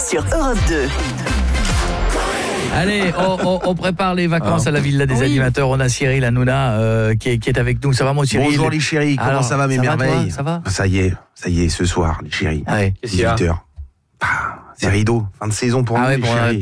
sur Europe 2. Allez, on prépare les vacances à la Villa des animateurs. On a Cyril Hanouna qui est avec nous. Ça va, mon Cyril? Bonjour les chéris, comment ça va mes merveilles? Ça va? Ça y est, ce soir les chéris. Ouais. 18h. C'est rideau, fin de saison pour nous les chéris.